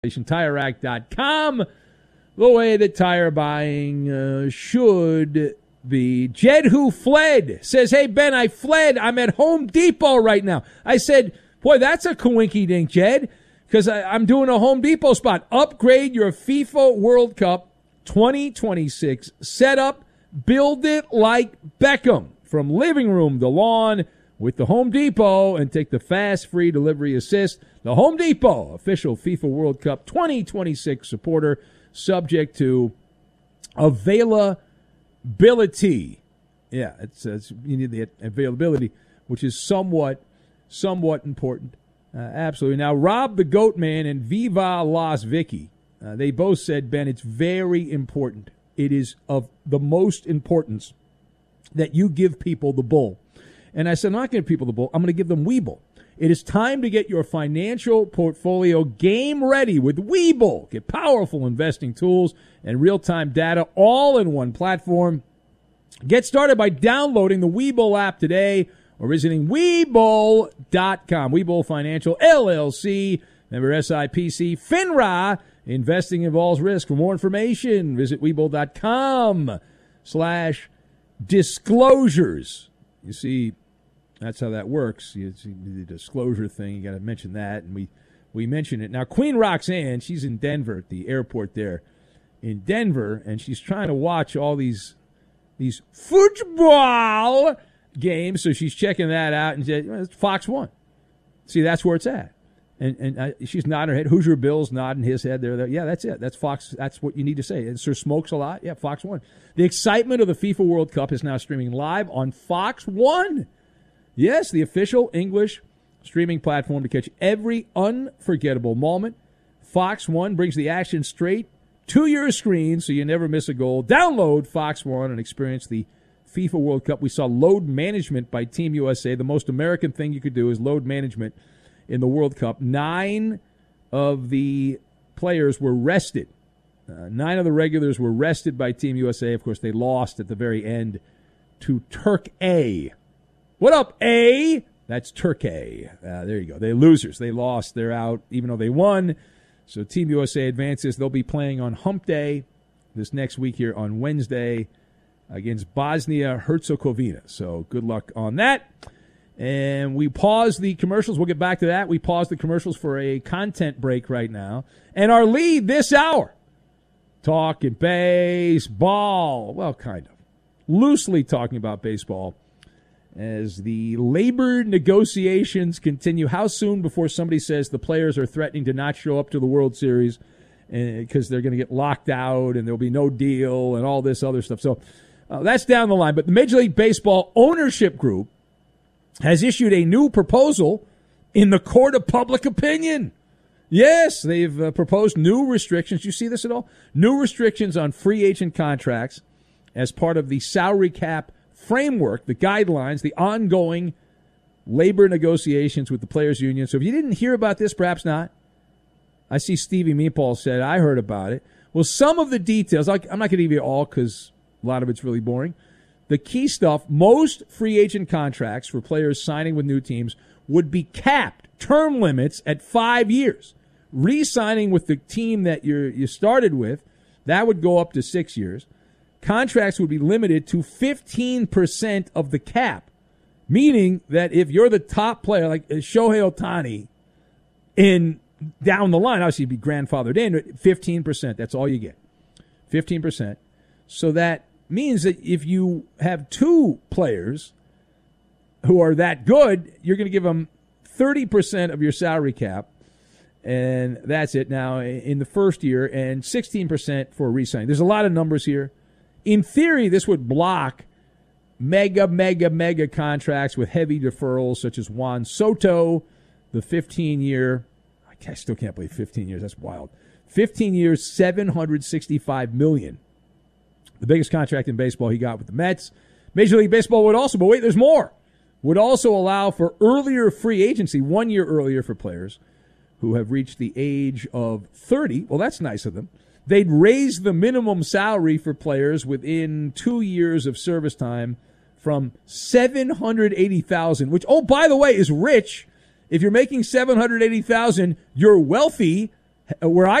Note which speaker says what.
Speaker 1: TireRack.com, the way that tire buying should be. Jed Who Fled says, hey, Ben, I fled. I'm at Home Depot right now. I said, boy, that's a coinky-dink, Jed, because I'm doing a Home Depot spot. Upgrade your FIFA World Cup 2026 setup. Build it like Beckham. From living room to lawn with the Home Depot, and take the fast, free delivery assist. The Home Depot, official FIFA World Cup 2026 supporter, subject to availability. Yeah, it's you need the availability, which is somewhat important. Absolutely. Now, Rob the Goat Man and Viva Las Vicky, they both said, Ben, it's very important. It is of the most importance that you give people the bull. And I said, I'm not going to give people the bull. I'm going to give them Webull. It is time to get your financial portfolio game ready with Webull. Get powerful investing tools and real-time data all in one platform. Get started by downloading the Webull app today or visiting Webull.com. Webull Financial, LLC, member SIPC, FINRA. Investing involves risk. For more information, visit Webull.com/disclosures. You see, that's how that works. You see the disclosure thing, you got to mention that, and we mention it. Now, Queen Roxanne, she's in Denver at the airport there in Denver, and she's trying to watch all these football games, so she's checking that out, and said, well, it's Fox 1. See, that's where it's at. And she's nodding her head. Hoosier Bill's nodding his head there. Yeah, that's it. That's Fox. That's what you need to say. And Sir Smokes a lot. Yeah, Fox 1. The excitement of the FIFA World Cup is now streaming live on Fox 1. Yes, the official English streaming platform to catch every unforgettable moment. Fox 1 brings the action straight to your screen so you never miss a goal. Download Fox 1 and experience the FIFA World Cup. We saw load management by Team USA. The most American thing you could do is load management in the World Cup. 9 of the players were rested. 9 of the regulars were rested by Team USA. Of course, they lost at the very end to Turkey. What up, A? That's Turkey. There you go. They're losers. They lost. They're out, even though they won. So Team USA advances. They'll be playing on Hump Day this next week here on Wednesday against Bosnia-Herzegovina. So good luck on that. And we pause the commercials. We'll get back to that. We pause the commercials for a content break right now. And our lead this hour, talking baseball. Well, kind of. Loosely talking about baseball as the labor negotiations continue. How soon before somebody says the players are threatening to not show up to the World Series because they're going to get locked out and there'll be no deal and all this other stuff. So that's down the line. But the Major League Baseball ownership group has issued a new proposal in the court of public opinion. Yes, they've proposed new restrictions. You see this at all? New restrictions on free agent contracts as part of the salary cap framework, the guidelines, the ongoing labor negotiations with the players' union. So if you didn't hear about this, perhaps not. I see Stevie Meatball said, I heard about it. Well, some of the details, I'm not going to give you all because a lot of it's really boring. The key stuff, most free agent contracts for players signing with new teams would be capped, term limits at 5 years. Re-signing with the team that you started with, that would go up to 6 years. Contracts would be limited to 15% of the cap, meaning that if you're the top player, like Shohei Ohtani, down the line, obviously you'd be grandfathered in, 15%, that's all you get. 15%. So that means that if you have 2 players who are that good, you're going to give them 30% of your salary cap, and that's it now in the first year, and 16% for re-signing. There's a lot of numbers here. In theory, this would block mega contracts with heavy deferrals, such as Juan Soto, the 15-year, I still can't believe 15 years, that's wild. 15 years, $765 million. The biggest contract in baseball he got with the Mets. Major League Baseball would also, but wait, there's more, would also allow for earlier free agency, 1 year earlier for players who have reached the age of 30. Well, that's nice of them. They'd raise the minimum salary for players within 2 years of service time from $780,000, which, oh, by the way, is rich. If you're making $780,000, you're wealthy. Where I